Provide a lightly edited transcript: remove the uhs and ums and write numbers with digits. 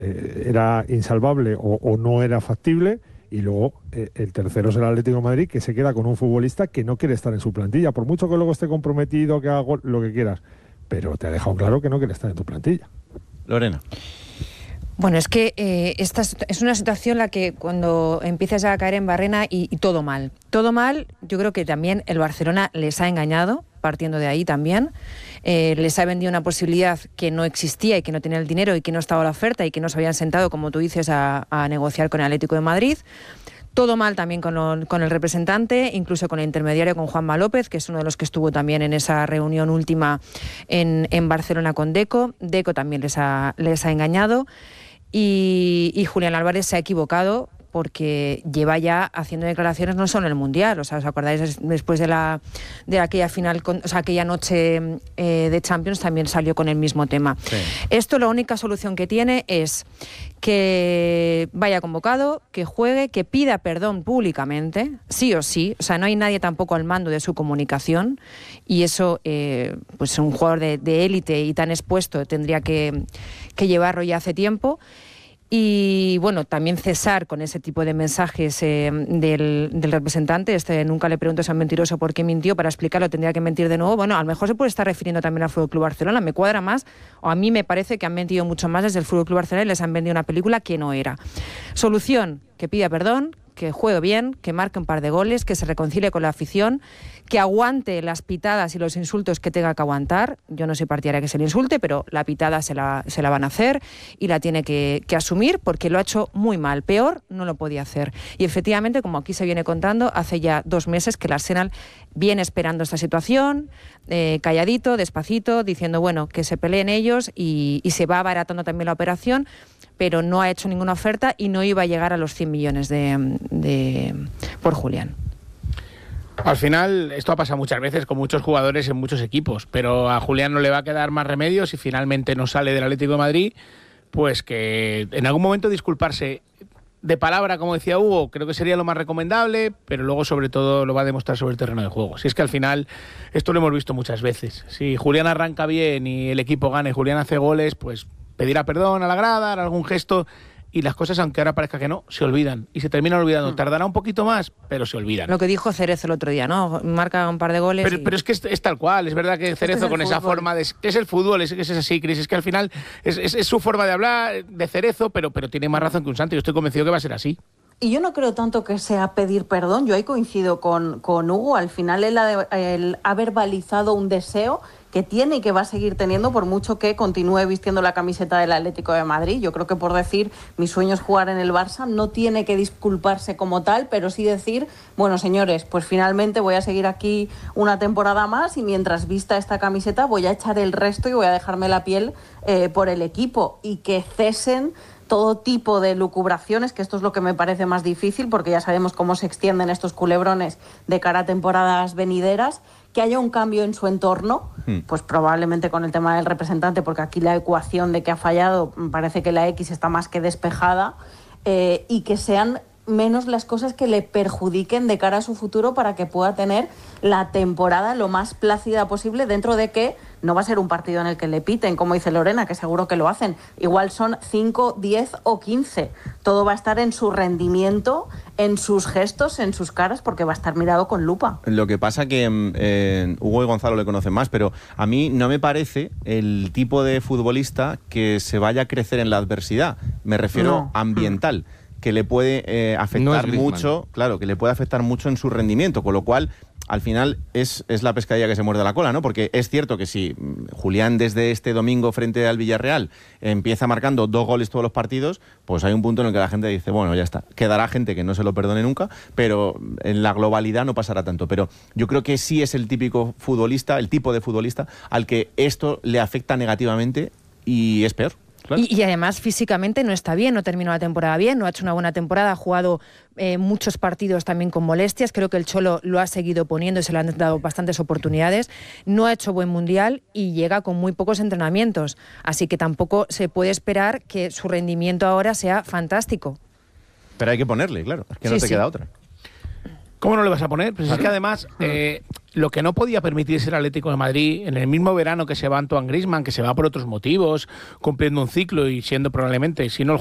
era insalvable o no era factible. Y luego el tercero es el Atlético de Madrid, que se queda con un futbolista que no quiere estar en su plantilla, por mucho que luego esté comprometido, que haga lo que quieras, pero te ha dejado claro que no quiere estar en tu plantilla. Lorena. Bueno, es que esta es una situación en la que cuando empiezas a caer en barrena y todo mal, yo creo que también el Barcelona les ha engañado, partiendo de ahí también, les ha vendido una posibilidad que no existía y que no tenía el dinero y que no estaba a la oferta y que no se habían sentado, como tú dices, a negociar con el Atlético de Madrid. Todo mal también con el representante, incluso con el intermediario, con Juanma López, que es uno de los que estuvo también en esa reunión última en Barcelona con Deco. Deco también les ha engañado. Y Julián Álvarez se ha equivocado porque lleva ya haciendo declaraciones no solo en el Mundial. O sea, ¿os acordáis? Después de aquella final, aquella noche de Champions también salió con el mismo tema. Sí. Esto, la única solución que tiene es que vaya convocado, que juegue, que pida perdón públicamente, sí o sí. O sea, no hay nadie tampoco al mando de su comunicación y eso, pues un jugador de élite y tan expuesto tendría que llevarlo ya hace tiempo. Y bueno, también cesar con ese tipo de mensajes del representante. Nunca le pregunto a un mentiroso por qué mintió, para explicarlo tendría que mentir de nuevo. Bueno, a lo mejor se puede estar refiriendo también al Fútbol Club Barcelona, me cuadra más, o a mí me parece que han mentido mucho más desde el Fútbol Club Barcelona y les han vendido una película que no era. Solución, que pida perdón, que juegue bien, que marque un par de goles, que se reconcilie con la afición, que aguante las pitadas y los insultos que tenga que aguantar. Yo no soy partidaria que se le insulte, pero la pitada se la van a hacer y la tiene que asumir porque lo ha hecho muy mal. Peor no lo podía hacer. Y efectivamente, como aquí se viene contando, hace ya 2 meses que el Arsenal viene esperando esta situación, calladito, despacito, diciendo, bueno, que se peleen ellos y se va abaratando también la operación, pero no ha hecho ninguna oferta y no iba a llegar a los 100 millones por Julián. Al final, esto ha pasado muchas veces con muchos jugadores en muchos equipos, pero a Julián no le va a quedar más remedio si finalmente no sale del Atlético de Madrid, pues que en algún momento disculparse de palabra, como decía Hugo, creo que sería lo más recomendable, pero luego sobre todo lo va a demostrar sobre el terreno de juego. Si es que al final, esto lo hemos visto muchas veces, si Julián arranca bien y el equipo gana y Julián hace goles, pues pedirá perdón a la grada, hará algún gesto, y las cosas, aunque ahora parezca que no, se olvidan. Y se terminan olvidando. Tardará un poquito más, pero se olvidan. Lo que dijo Cerezo el otro día, ¿no? Marca un par de goles. Pero es que es tal cual. Es verdad que Cerezo con esa forma de... que es el fútbol, es así, Cris. Es que al final es su forma de hablar de Cerezo, pero tiene más razón que un santo. Yo estoy convencido que va a ser así. Y yo no creo tanto que sea pedir perdón. Yo ahí coincido con Hugo. Al final él ha verbalizado un deseo que tiene y que va a seguir teniendo por mucho que continúe vistiendo la camiseta del Atlético de Madrid. Yo creo que por decir mi sueño es jugar en el Barça no tiene que disculparse como tal, pero sí decir, bueno señores, pues finalmente voy a seguir aquí una temporada más y mientras vista esta camiseta voy a echar el resto y voy a dejarme la piel por el equipo y que cesen todo tipo de lucubraciones, que esto es lo que me parece más difícil porque ya sabemos cómo se extienden estos culebrones de cara a temporadas venideras, que haya un cambio en su entorno, pues probablemente con el tema del representante, porque aquí la ecuación de que ha fallado parece que la X está más que despejada, y que sean menos las cosas que le perjudiquen de cara a su futuro para que pueda tener la temporada lo más plácida posible, dentro de que no va a ser un partido en el que le piten, como dice Lorena, que seguro que lo hacen. Igual son 5, 10 o 15. Todo va a estar en su rendimiento, en sus gestos, en sus caras, porque va a estar mirado con lupa. Lo que pasa que Hugo y Gonzalo le conocen más, pero a mí no me parece el tipo de futbolista que se vaya a crecer en la adversidad. Me refiero ambiental, que le puede afectar mucho, claro, que le puede afectar mucho en su rendimiento, con lo cual al final es la pescadilla que se muerde la cola, ¿no? Porque es cierto que si Julián desde este domingo frente al Villarreal empieza marcando 2 goles todos los partidos, pues hay un punto en el que la gente dice, bueno, ya está. Quedará gente que no se lo perdone nunca, pero en la globalidad no pasará tanto. Pero yo creo que sí es el típico futbolista, el tipo de futbolista al que esto le afecta negativamente y es peor. Claro. Y además físicamente no está bien, no terminó la temporada bien, no ha hecho una buena temporada, ha jugado muchos partidos también con molestias, creo que el Cholo lo ha seguido poniendo y se le han dado bastantes oportunidades, no ha hecho buen mundial y llega con muy pocos entrenamientos, así que tampoco se puede esperar que su rendimiento ahora sea fantástico. Pero hay que ponerle, claro, es que no te queda otra. ¿Cómo no le vas a poner? Pues es que además lo que no podía permitirse el Atlético de Madrid en el mismo verano que se va Antoine Griezmann, que se va por otros motivos, cumpliendo un ciclo y siendo probablemente, si no el